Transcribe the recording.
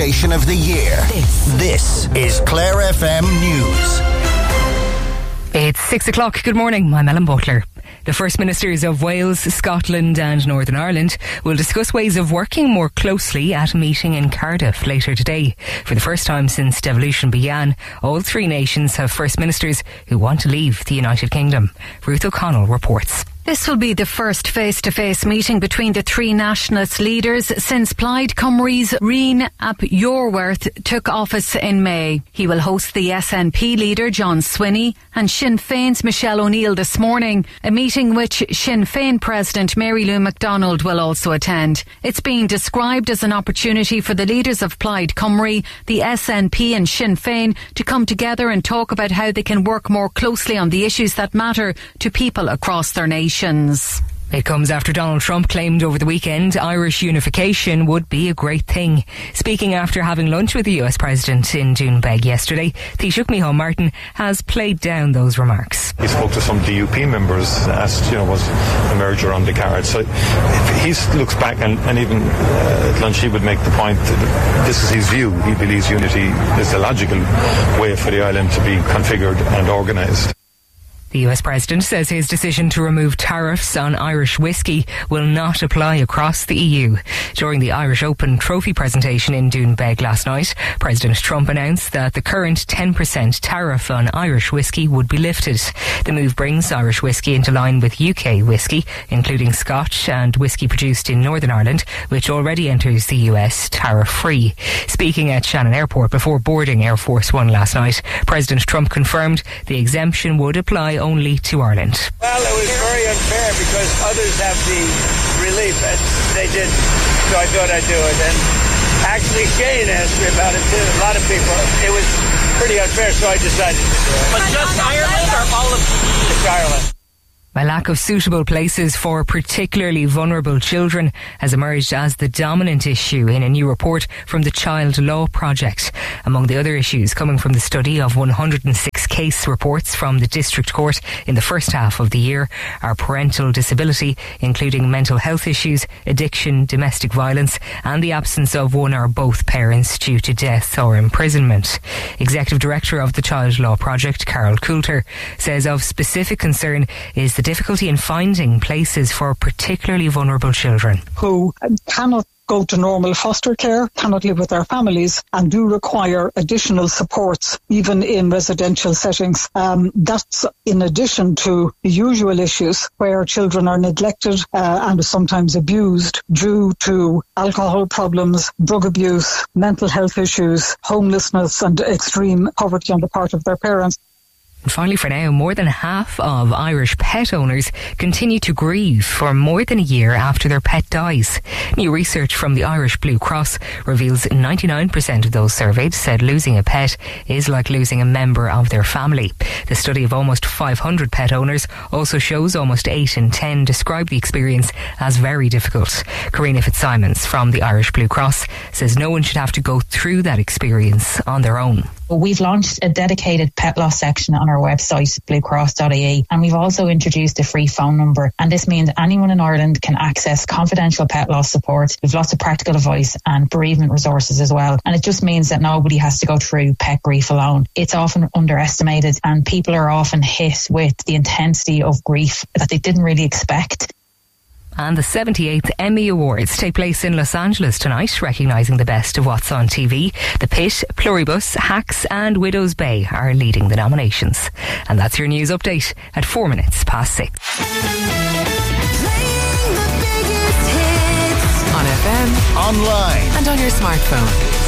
station of the year. This is Clare FM News. It's 6 o'clock. Good morning. I'm Ellen Butler. The First Ministers of Wales, Scotland and Northern Ireland will discuss ways of working more closely at a meeting in Cardiff later today. For the first time since devolution began, all three nations have First Ministers who want to leave the United Kingdom. Ruth O'Connell reports. This will be the first face-to-face meeting between the three nationalist leaders since Plaid Cymru's Rian ap Iorwerth took office in May. He will host the SNP leader John Swinney and Sinn Féin's Michelle O'Neill this morning, a meeting which Sinn Féin President Mary Lou McDonald will also attend. It's being described as an opportunity for the leaders of Plaid Cymru, the SNP and Sinn Féin to come together and talk about how they can work more closely on the issues that matter to people across their nations. It comes after Donald Trump claimed over the weekend Irish unification would be a great thing. Speaking after having lunch with the US President in Doonbeg yesterday, Taoiseach Micheál Martin has played down those remarks. He spoke to some DUP members, asked, was the merger on the cards. So if he looks back and even at lunch he would make the point that this is his view. He believes unity is the logical way for the island to be configured and organised. The US President says his decision to remove tariffs on Irish whiskey will not apply across the EU. During the Irish Open trophy presentation in Doonbeg last night, President Trump announced that the current 10% tariff on Irish whiskey would be lifted. The move brings Irish whiskey into line with UK whiskey, including Scotch and whiskey produced in Northern Ireland, which already enters the US tariff-free. Speaking at Shannon Airport before boarding Air Force One last night, President Trump confirmed the exemption would apply only to Ireland. Well, it was very unfair because others have the relief and they didn't, so I thought I'd do it. And actually Shane asked me about it too. A lot of people. It was pretty unfair, so I decided to do it. But just Ireland or all of Just Ireland? A lack of suitable places for particularly vulnerable children has emerged as the dominant issue in a new report from the Child Law Project. Among the other issues coming from the study of 106 case reports from the District Court in the first half of the year are parental disability, including mental health issues, addiction, domestic violence, and the absence of one or both parents due to death or imprisonment. Executive Director of the Child Law Project, Carol Coulter, says of specific concern is the difficulty in finding places for particularly vulnerable children who cannot go to normal foster care, cannot live with their families, and do require additional supports, even in residential settings. That's in addition to the usual issues where children are neglected and sometimes abused due to alcohol problems, drug abuse, mental health issues, homelessness, and extreme poverty on the part of their parents. And finally, for now, more than half of Irish pet owners continue to grieve for more than a year after their pet dies. New research from the Irish Blue Cross reveals 99% of those surveyed said losing a pet is like losing a member of their family. The study of almost 500 pet owners also shows almost 8 in 10 describe the experience as very difficult. Karina Fitzsimons from the Irish Blue Cross says no one should have to go through that experience on their own. We've launched a dedicated pet loss section on our website, bluecross.ie, and we've also introduced a free phone number. And this means anyone in Ireland can access confidential pet loss support. We've lots of practical advice and bereavement resources as well. And it just means that nobody has to go through pet grief alone. It's often underestimated, and people are often hit with the intensity of grief that they didn't really expect. And the 78th Emmy Awards take place in Los Angeles tonight, recognising the best of what's on TV. The Pit, Pluribus, Hacks and Widow's Bay are leading the nominations. And that's your news update at 6:04. On FM, online and on your smartphone.